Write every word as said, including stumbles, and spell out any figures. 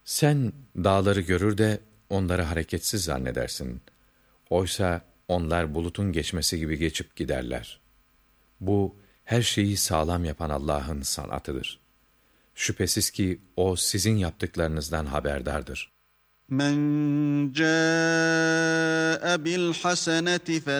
Sen dağları görür de onları hareketsiz zannedersin. Oysa onlar bulutun geçmesi gibi geçip giderler. Bu her şeyi sağlam yapan Allah'ın sanatıdır. Şüphesiz ki o sizin yaptıklarınızdan haberdardır. Men ca'e bil haseneti